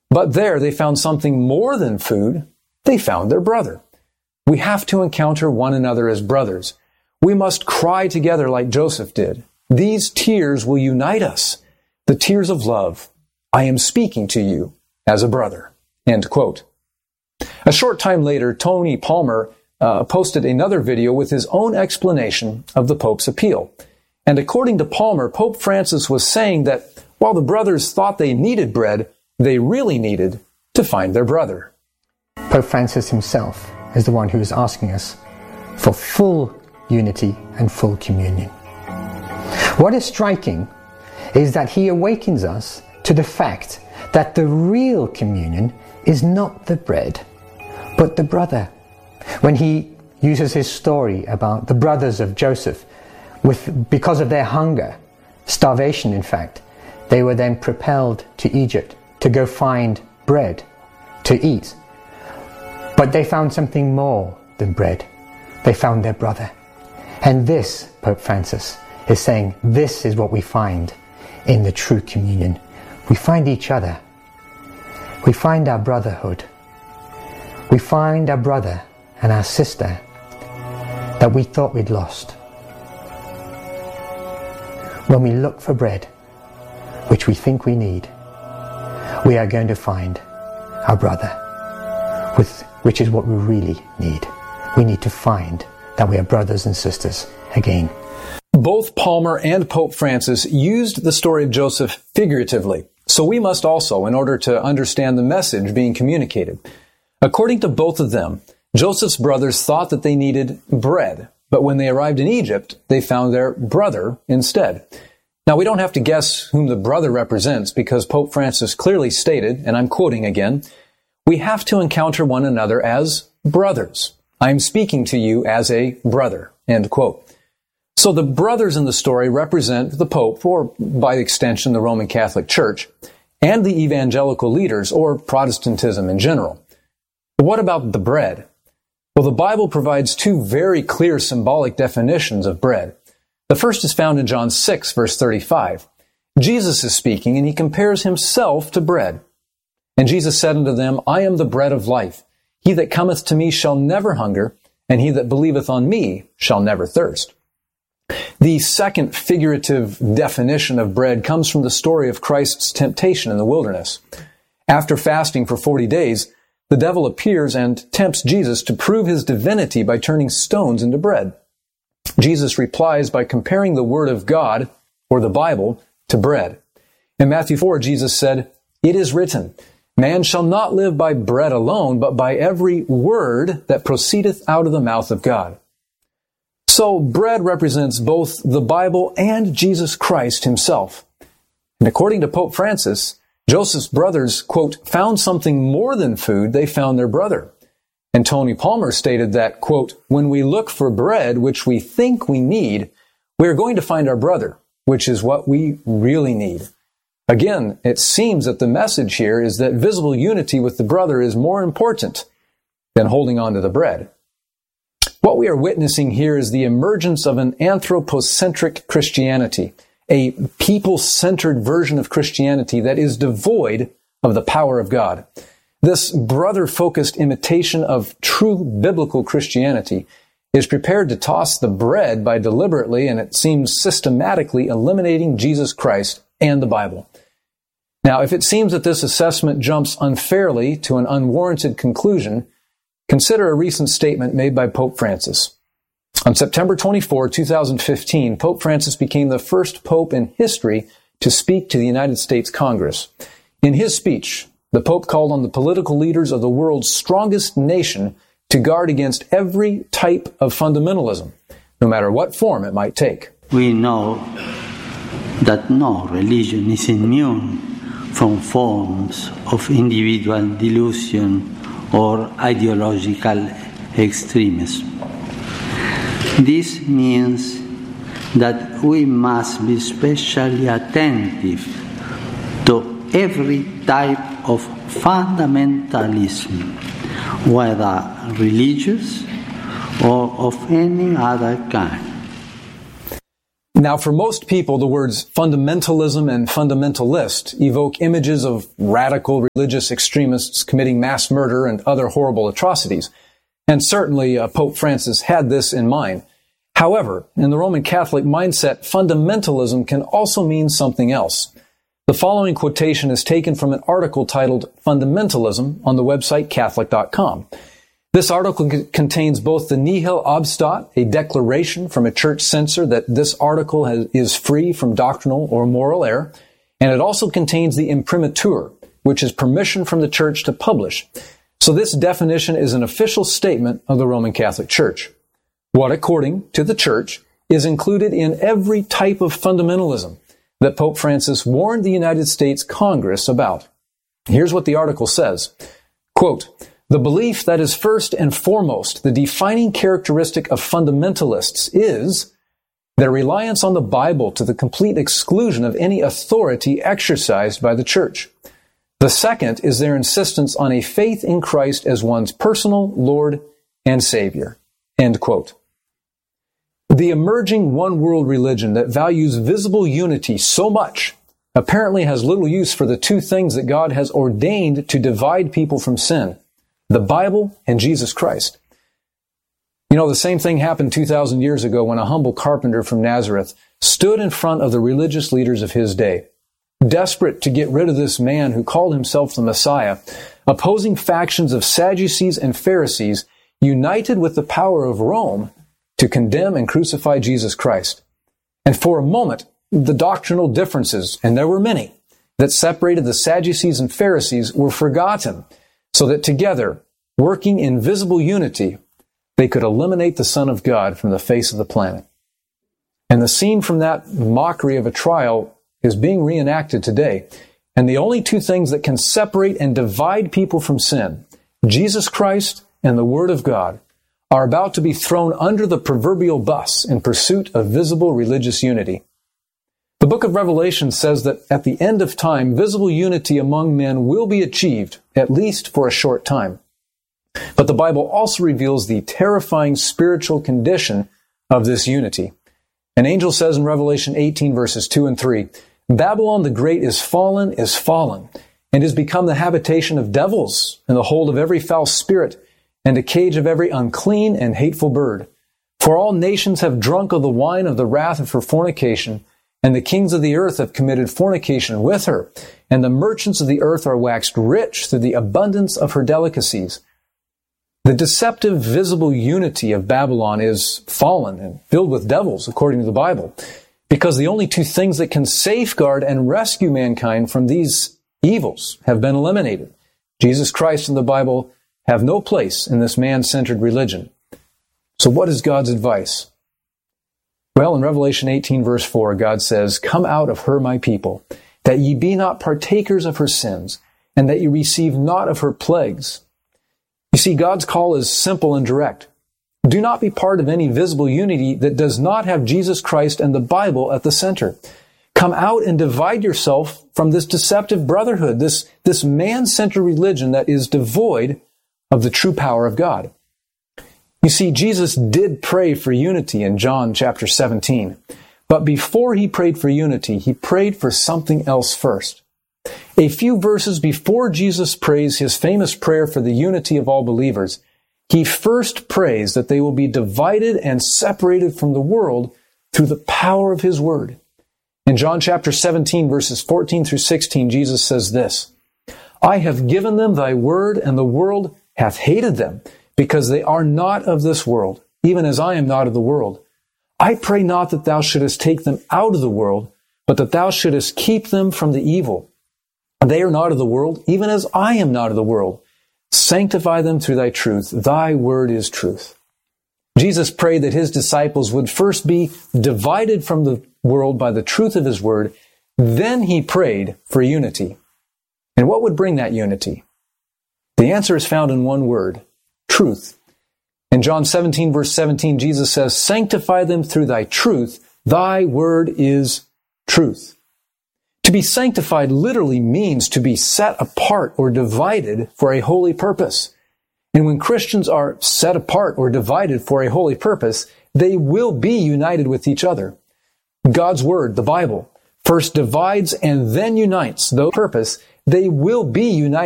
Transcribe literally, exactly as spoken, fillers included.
But there they found something more than food. They found their brother. We have to encounter one another as brothers. We must cry together like Joseph did. These tears will unite us. The tears of love. I am speaking to you as a brother. End quote. A short time later, Tony Palmer uh, posted another video with his own explanation of the Pope's appeal. And according to Palmer, Pope Francis was saying that while the brothers thought they needed bread, they really needed to find their brother. Pope Francis himself is the one who is asking us for full unity and full communion. What is striking is that he awakens us to the fact that the real communion is not the bread, but the brother. When he uses his story about the brothers of Joseph, with because of their hunger, starvation in fact, they were then propelled to Egypt to go find bread to eat. But they found something more than bread. They found their brother. And this, Pope Francis is saying, this is what we find in the true communion. We find each other. We find our brotherhood. We find our brother and our sister that we thought we'd lost. When we look for bread, which we think we need, we are going to find our brother, with, which is what we really need. We need to find that we are brothers and sisters again. Both Palmer and Pope Francis used the story of Joseph figuratively, so we must also in order to understand the message being communicated. According to both of them, Joseph's brothers thought that they needed bread, but when they arrived in Egypt, they found their brother instead. Now, we don't have to guess whom the brother represents because Pope Francis clearly stated, and I'm quoting again, we have to encounter one another as brothers. I am speaking to you as a brother, end quote. So the brothers in the story represent the Pope, or by extension the Roman Catholic Church, and the evangelical leaders, or Protestantism in general. But what about the bread? Well, the Bible provides two very clear symbolic definitions of bread. The first is found in John six, verse thirty-five. Jesus is speaking, and he compares himself to bread. And Jesus said unto them, I am the bread of life. He that cometh to me shall never hunger, and he that believeth on me shall never thirst. The second figurative definition of bread comes from the story of Christ's temptation in the wilderness. After fasting for forty days, the devil appears and tempts Jesus to prove his divinity by turning stones into bread. Jesus replies by comparing the Word of God, or the Bible, to bread. In Matthew four, Jesus said, It is written, Man shall not live by bread alone, but by every word that proceedeth out of the mouth of God. So bread represents both the Bible and Jesus Christ himself. And according to Pope Francis, Joseph's brothers, quote, found something more than food, they found their brother. And Tony Palmer stated that, quote, when we look for bread, which we think we need, we are going to find our brother, which is what we really need. Again, it seems that the message here is that visible unity with the brother is more important than holding on to the bread. What we are witnessing here is the emergence of an anthropocentric Christianity, a people-centered version of Christianity that is devoid of the power of God. This brother-focused imitation of true biblical Christianity is prepared to toss the bread by deliberately, and it seems systematically, eliminating Jesus Christ and the Bible. Now, if it seems that this assessment jumps unfairly to an unwarranted conclusion, consider a recent statement made by Pope Francis. On September twenty-fourth, two thousand fifteen, Pope Francis became the first pope in history to speak to the United States Congress. In his speech, the Pope called on the political leaders of the world's strongest nation to guard against every type of fundamentalism, no matter what form it might take. We know that no religion is immune from forms of individual delusion or ideological extremism. This means that we must be especially attentive to every type of fundamentalism, whether religious or of any other kind. Now, for most people, the words fundamentalism and fundamentalist evoke images of radical religious extremists committing mass murder and other horrible atrocities. And certainly uh, Pope Francis had this in mind. However, in the Roman Catholic mindset, fundamentalism can also mean something else. The following quotation is taken from an article titled Fundamentalism on the website Catholic dot com. This article c- contains both the Nihil Obstat, a declaration from a church censor that this article has, is free from doctrinal or moral error, and it also contains the imprimatur, which is permission from the church to publish. So this definition is an official statement of the Roman Catholic Church. What, according to the Church, is included in every type of fundamentalism that Pope Francis warned the United States Congress about. Here's what the article says. Quote, "The belief that is first and foremost the defining characteristic of fundamentalists is their reliance on the Bible to the complete exclusion of any authority exercised by the Church. The second is their insistence on a faith in Christ as one's personal Lord and Savior." End quote. The emerging one-world religion that values visible unity so much apparently has little use for the two things that God has ordained to divide people from sin: the Bible and Jesus Christ. You know, the same thing happened two thousand years ago when a humble carpenter from Nazareth stood in front of the religious leaders of his day. Desperate to get rid of this man who called himself the Messiah, opposing factions of Sadducees and Pharisees united with the power of Rome to condemn and crucify Jesus Christ. And for a moment, the doctrinal differences, and there were many, that separated the Sadducees and Pharisees were forgotten, so that together, working in visible unity, they could eliminate the Son of God from the face of the planet. And the scene from that mockery of a trial is being reenacted today. And the only two things that can separate and divide people from sin, Jesus Christ and the Word of God, are about to be thrown under the proverbial bus in pursuit of visible religious unity. The book of Revelation says that at the end of time, visible unity among men will be achieved, at least for a short time. But the Bible also reveals the terrifying spiritual condition of this unity. An angel says in Revelation eighteen, verses two and three, "Babylon the Great is fallen, is fallen, and is become the habitation of devils, and the hold of every foul spirit, and a cage of every unclean and hateful bird. For all nations have drunk of the wine of the wrath of her fornication, and the kings of the earth have committed fornication with her, and the merchants of the earth are waxed rich through the abundance of her delicacies." The deceptive, visible unity of Babylon is fallen and filled with devils, according to the Bible, because the only two things that can safeguard and rescue mankind from these evils have been eliminated. Jesus Christ and the Bible have no place in this man-centered religion. So what is God's advice? Well, in Revelation eighteen, verse four, God says, "Come out of her, my people, that ye be not partakers of her sins, and that ye receive not of her plagues." You see, God's call is simple and direct. Do not be part of any visible unity that does not have Jesus Christ and the Bible at the center. Come out and divide yourself from this deceptive brotherhood, this, this man-centered religion that is devoid of the true power of God. You see, Jesus did pray for unity in John chapter seventeen. But before he prayed for unity, he prayed for something else first. A few verses before Jesus prays his famous prayer for the unity of all believers, he first prays that they will be divided and separated from the world through the power of his word. In John chapter seventeen, verses fourteen through sixteen, Jesus says this, "I have given them thy word, and the world hath hated them, because they are not of this world, even as I am not of the world. I pray not that thou shouldest take them out of the world, but that thou shouldest keep them from the evil. They are not of the world, even as I am not of the world. Sanctify them through thy truth. Thy word is truth." Jesus prayed that his disciples would first be divided from the world by the truth of his word. Then he prayed for unity. And what would bring that unity? The answer is found in one word, truth. In John seventeen, verse seventeen, Jesus says, "Sanctify them through thy truth. Thy word is truth." To be sanctified literally means to be set apart or divided for a holy purpose. And when Christians are set apart or divided for a holy purpose, they will be united with each other. God's Word, the Bible, first divides and then unites those purpose, they will be united